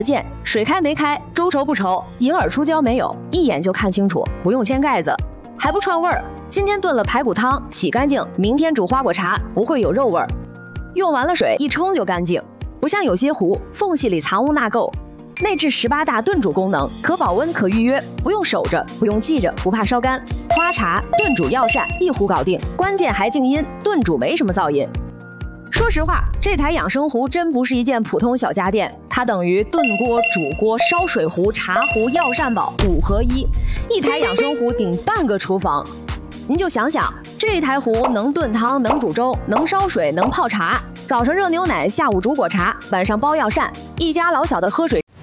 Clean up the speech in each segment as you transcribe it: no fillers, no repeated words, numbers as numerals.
见水开没开，粥稠不稠，银耳出胶没有，一眼就看清楚，不用掀盖子，还不串味儿。今天炖了排骨汤，洗干净，明天煮花果茶，不会有肉味儿。用完了水一冲就干净，不像有些壶缝隙里藏污纳垢。内置18大炖煮功能，可保温可预约，不用守着，不用记着，不怕烧干。花茶、炖煮药膳一壶搞定，关键还静音，炖煮没什么噪音。说实话，这台养生壶真不是一件普通小家电，它等于炖锅、煮锅、烧水壶、茶壶、药膳宝5合1，一台养生壶顶半个厨房。您就想想，这台壶能炖汤，能煮粥，能烧水，能泡茶，早上热牛奶，下午煮果茶，晚上煲药膳，一家老小的喝水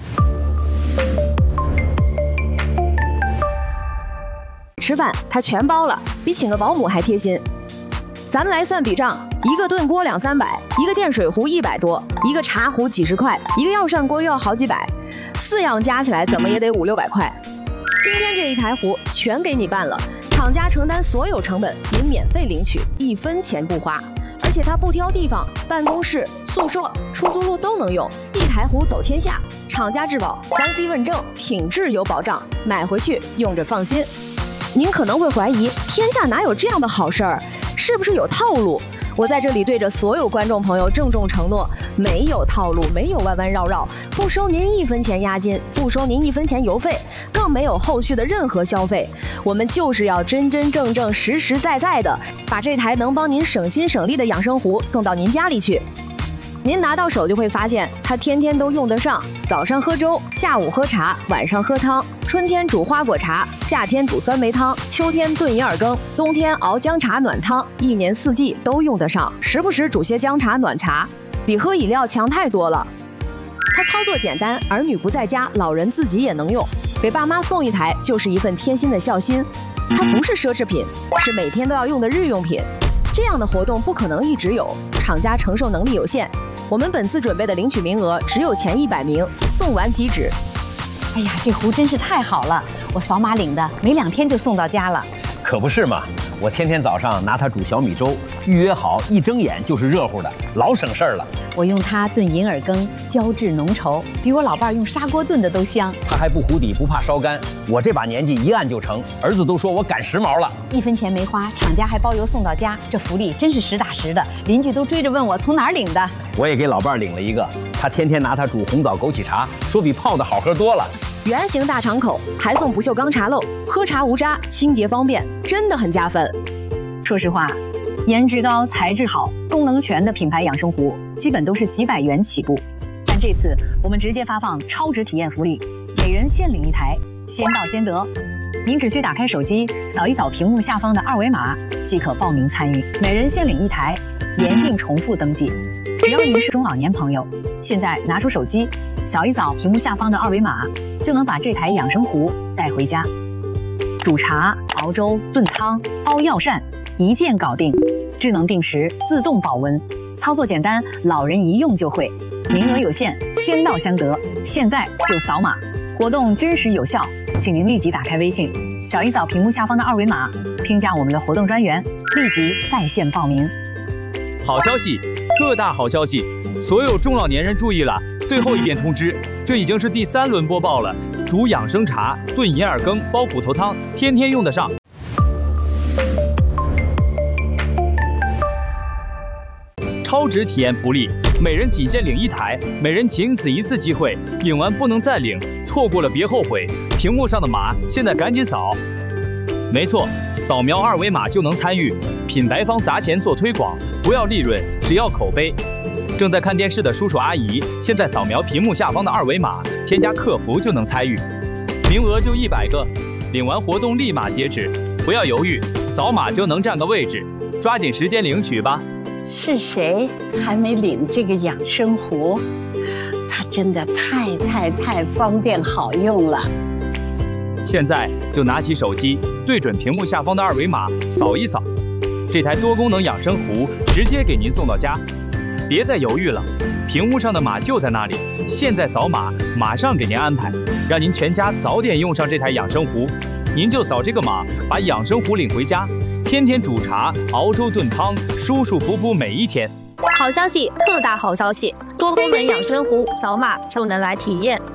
吃饭它全包了，比请个保姆还贴心。咱们来算笔账，一个炖锅200-300，一个电水壶100多，一个茶壶几十块，一个药膳锅又要好几百，4样加起来怎么也得500-600块。今天这一台壶全给你办了，厂家承担所有成本，您免费领取，1分钱不花。而且它不挑地方，办公室、宿舍、出租屋都能用，一台壶走天下。厂家质保，3C 问证，品质有保障，买回去用着放心。您可能会怀疑，天下哪有这样的好事儿？是不是有套路？我在这里对着所有观众朋友郑重承诺，没有套路，没有弯弯绕绕，不收您1分钱押金，不收您1分钱邮费，更没有后续的任何消费。我们就是要真真正正、实实在在的把这台能帮您省心省力的养生壶送到您家里去。您拿到手就会发现，它天天都用得上。早上喝粥，下午喝茶，晚上喝汤。春天煮花果茶，夏天煮酸梅汤，秋天炖银耳羹，冬天熬姜茶暖汤，一年4季都用得上。时不时煮些姜茶暖茶，比喝饮料强太多了。它操作简单，儿女不在家，老人自己也能用。给爸妈送一台就是一份贴心的孝心。它不是奢侈品，是每天都要用的日用品。这样的活动不可能一直有，厂家承受能力有限。我们本次准备的领取名额只有前100名，送完即止。 哎呀，这壶真是太好了，我扫码领的，没2天就送到家了。 可不是嘛，我天天早上拿它煮小米粥，预约好一睁眼就是热乎的，老省事儿了。 我用它炖银耳羹，胶质浓稠，比我老伴用砂锅炖的都香。 它还不糊底，不怕烧干。我这把年纪一按就成，儿子都说我赶时髦了。 1分钱没花，厂家还包邮送到家，这福利真是实打实的。邻居都追着问我从哪儿领的。 我也给老伴领了一个，他天天拿它煮红枣枸杞茶，说比泡的好喝多了。 圆形大敞口，还送不锈钢茶漏，喝茶无渣，清洁方便，真的很加分。 说实话，颜值高、材质好、功能全的品牌养生壶，基本都是几百元起步。但这次我们直接发放超值体验福利，每人限领一台，先到先得。您只需打开手机，扫一扫屏幕下方的2维码，即可报名参与。每人限领一台，严禁重复登记。只要您是中老年朋友，现在拿出手机，扫一扫屏幕下方的2维码，就能把这台养生壶带回家。煮茶、熬粥、炖汤、煲药膳，一键搞定，智能定时，自动保温，操作简单，老人一用就会。名额有限，先到先得，现在就扫码，活动真实有效，请您立即打开微信，扫一扫屏幕下方的2维码，添加我们的活动专员，立即在线报名。 好消息，特大好消息！所有中老年人注意了，最后一遍通知，这已经是第3轮播报了。煮养生茶、炖银耳羹、煲骨头汤，天天用得上。超值体验福利，每人仅限领一台，每人仅此一次机会，领完不能再领，错过了别后悔。屏幕上的码，现在赶紧扫。没错，扫描2维码就能参与，品牌方砸钱做推广，不要利润，只要口碑。正在看电视的叔叔阿姨，现在扫描屏幕下方的2维码，添加客服就能参与，名额就100个，领完活动立马截止，不要犹豫，扫码就能占个位置，抓紧时间领取吧。 是谁还没领这个养生壶？它真的太方便好用了。 现在就拿起手机，对准屏幕下方的2维码，扫一扫，这台多功能养生壶直接给您送到家。别再犹豫了，屏幕上的码就在那里，现在扫码，马上给您安排，让您全家早点用上这台养生壶。您就扫这个码，把养生壶领回家，天天煮茶、熬粥、炖汤，舒舒服服每一天。 好消息，特大好消息！多功能养生壶，扫码就能来体验。